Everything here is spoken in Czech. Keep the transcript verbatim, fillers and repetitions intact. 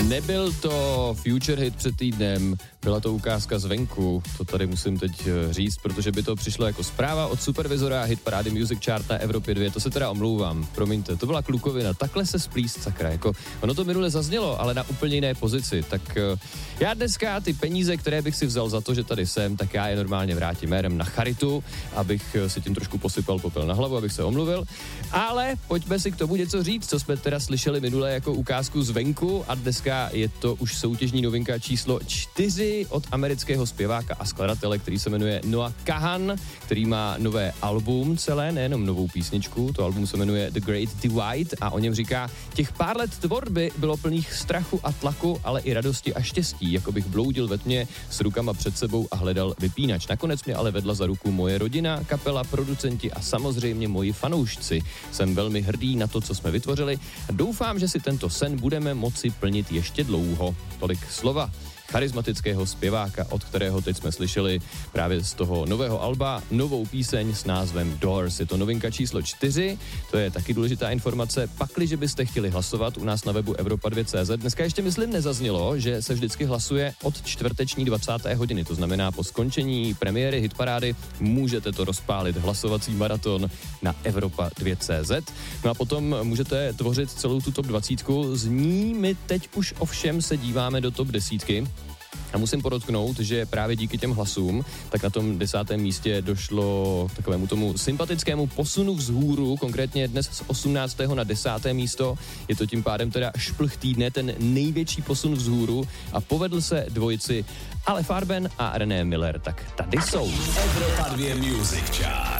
Nebyl to future hit před týdnem, byla to ukázka zvenku, to tady musím teď říct, protože by to přišlo jako zpráva od supervizora hit parády Music Chart na Evropě dva, to se teda omlouvám, promiňte, to byla klukovina, takhle se splíst, sakra, jako, ono to minule zaznělo, ale na úplně jiné pozici, tak já dneska ty peníze, které bych si vzal za to, že tady jsem, tak já je normálně vrátím jménem na charitu, abych si tím trošku posypal popel na hlavu, abych se omluvil, ale pojďme si k tomu něco říct, co jsme teda slyšeli minule jako ukázku zvenku a dneska je to už soutěžní novinka číslo čtyři od amerického zpěváka a skladatele, který se jmenuje Noah Kahan, který má nové album celé, nejenom novou písničku, to album se jmenuje The Great Divide a o něm říká, těch pár let tvorby bylo plných strachu a tlaku, ale i radosti a štěstí, jako bych bloudil ve tmě s rukama před sebou a hledal vypínač. Nakonec mě ale vedla za ruku moje rodina, kapela, producenti a samozřejmě moji fanoušci. Jsem velmi hrdý na to, co jsme vytvořili a doufám, že si tento sen budeme moci plnit ještě dlouho. Tolik slova charismatického zpěváka, od kterého teď jsme slyšeli právě z toho nového alba novou píseň s názvem Doors. Je to novinka číslo čtyři, to je taky důležitá informace. Pakliže byste chtěli hlasovat u nás na webu Evropa dva tečka cé zet, dneska ještě myslím nezaznělo, že se vždycky hlasuje od čtvrteční dvacáté hodiny, to znamená po skončení premiéry hitparády můžete to rozpálit, hlasovací maraton na Evropa dva tečka cé zet. No a potom můžete tvořit celou tu top dvacítku, z ní my teď už ovšem se díváme do top desítky. A musím podotknout, že právě díky těm hlasům, tak na tom desátém místě došlo k takovému tomu sympatickému posunu vzhůru, konkrétně dnes z osmnáctého na desáté místo. Je to tím pádem teda šplh týdne, ten největší posun vzhůru a povedl se dvojici Ale Farben a René Miller. Tak tady jsou. Evropa dva Music Chart.